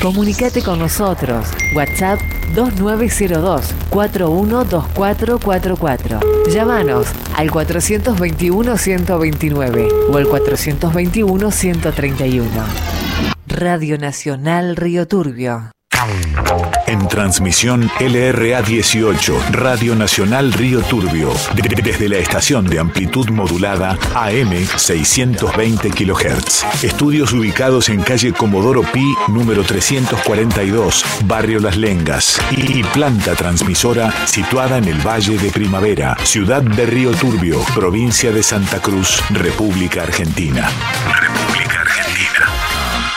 Comunicate con nosotros. WhatsApp 2902-412444. Llámanos al 421-129 o al 421-131. Radio Nacional Río Turbio. En transmisión LRA 18, Radio Nacional Río Turbio, desde la estación de amplitud modulada AM 620 kHz. Estudios ubicados en calle Comodoro Pi, número 342, Barrio Las Lengas. Y planta transmisora situada en el Valle de Primavera, ciudad de Río Turbio, provincia de Santa Cruz, República Argentina.